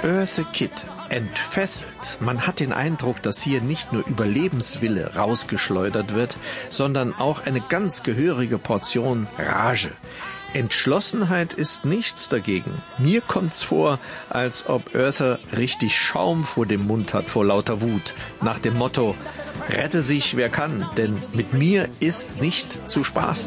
Eartha Kitt entfesselt. Man hat den Eindruck, dass hier nicht nur Überlebenswille rausgeschleudert wird, sondern auch eine ganz gehörige Portion Rage. Entschlossenheit ist nichts dagegen. Mir kommt's vor, als ob Eartha richtig Schaum vor dem Mund hat vor lauter Wut. Nach dem Motto, rette sich wer kann, denn mit mir ist nicht zu spaßen.